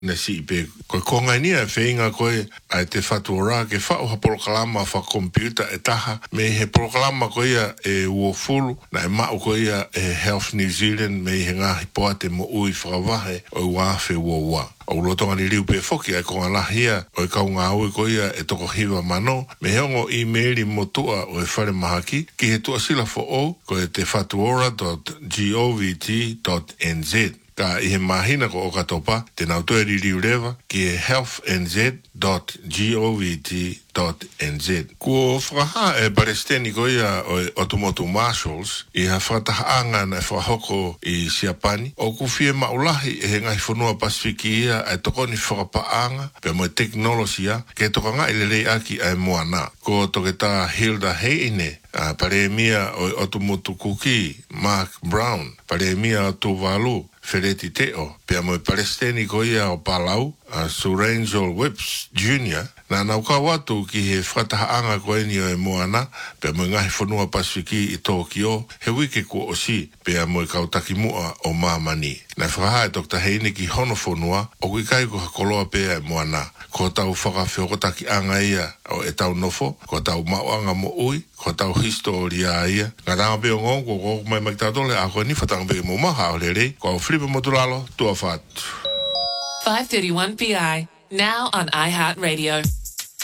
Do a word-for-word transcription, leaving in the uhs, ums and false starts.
na si pe ko konga ni a feinga ko a te fatura ke fa o programa fa computer e taha me he programa ko ia e wo full na ma ko ia e Health New Zealand me nga hipoate mo ui fravahe o wa fe wo wa o lo tonga ni liu pe foki ai ko ala hia o ka nga o ko ia e toko hiwa mano me hongo email mo tua o e fare mahaki ki he tua sila fo o ko e te fatura dot gov dot n z ka i he mahina ko o katopa te nau toi riri urewa ki e healthnz dot gov dot n z. Ko whakaha e Palestini ko ia o Automoto Marshals i ha whatahaanga na whahoko i Siapani o ku fie maulahi e he ngai whanua Pasifiki ia e toko ni whakapaanga pe mo teknolosia ke toka ngai lelei aki ai moana. Ko toke ta Hilda Heine a paremia o Automoto Kuki Mark Brown paremia o Tuvalu Fereti Teo, pe mo Palestini ko ia o Palau, a Surangel Webs Junior, na nauka watu ki he whatahaanga ko eni o e moana, pe mo ngahi whanua Pasifiki i Tokyo, he wike ko o si, pe mo i kautaki mua o Mamani. Na whakaha e Doctor Heine ki hono whanua, o ki kai ko hakoloa pe e moana, ko tau whakawhiokotaki anga ia o e tau nofo, ko tau mauanga mo ui, ko tau historia ia. Ngā tanga pe o ngongo, ko mai mai tatole, a ko ni whatanga pe mo maha o lere, ko Filipe Moturalo, tua whatu. five thirty-one P I, now on iHeartRadio.